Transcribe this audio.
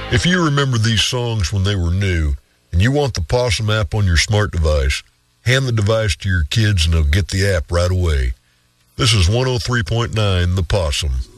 If you remember these songs when they were new and you want the Possum app on your smart device, hand the device to your kids and they'll get the app right away. This is 103.9 The Possum.